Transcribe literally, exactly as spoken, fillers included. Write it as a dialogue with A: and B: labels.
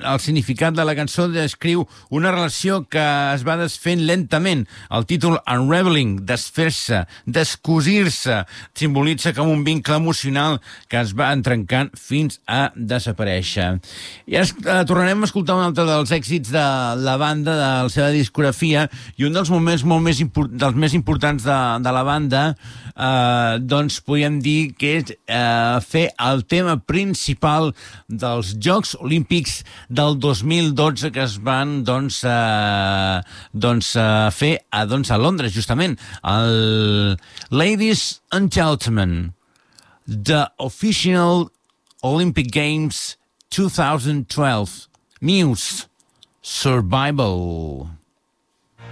A: el significat de la cançó descriu una relació que es va desfent lentament. El títol Unraveling, desfer-se, descosir-se, simbolitza com un vincle emocional que es va entrencant fins a desaparèixer. I ara eh, tornarem a escoltar un altre dels èxits de la banda, de la seva discografia, i un dels moments molt més import, dels més importants de, de la banda, eh, doncs podríem dir que és eh, fer el tema principal dels Jocs Olímpics del dos mil dotze que es van doncs, eh, doncs, eh, fer a, doncs, a Londres, justament. El Ladies and Gentlemen, the Official Olympic Games twenty twelve, Muse, Survival.